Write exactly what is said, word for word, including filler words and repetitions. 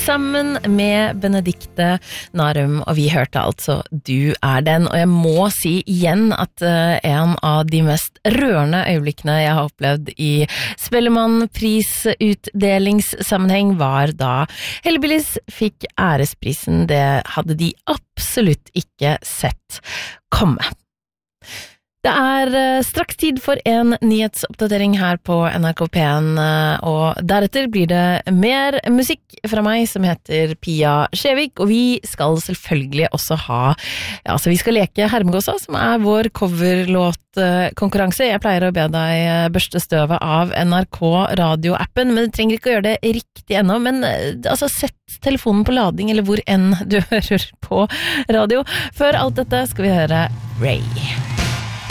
sammen med Benedikte Narum, og vi hørte altså Du er den, og jeg må si igjen at uh, en av de mest rørende øyeblikkene jeg har opplevd i Spellemannprisutdelingssammenheng var da Hellbillies fikk æresprisen. Det hadde de absolutt ikke sett komme. Det er straks tid for en nyhetsoppdatering her på N R K P en, og deretter blir det mer musikk fra meg som heter Pia Skjevik, og vi skal selvfølgelig også ha, ja, altså vi skal leke Hermegåsa, som er vår coverlåtkonkurranse. Jeg pleier å be deg børste støvet av N R K radioappen, men du trenger ikke å gjøre det riktig ennå, men altså sett telefonen på lading, eller hvor enn du hører på radio. Før alt dette skal vi høre Ray.